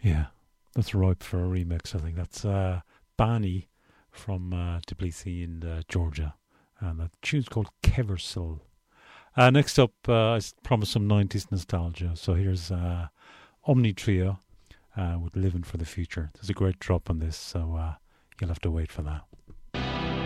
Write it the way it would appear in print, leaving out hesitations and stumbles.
Yeah, that's ripe for a remix. I think that's Bani from Tbilisi in Georgia, and that tune's called Keversil. Next up, I promised some 90s nostalgia, so here's Omni Trio with Living for the Future. There's a great drop on this, so you'll have to wait for that.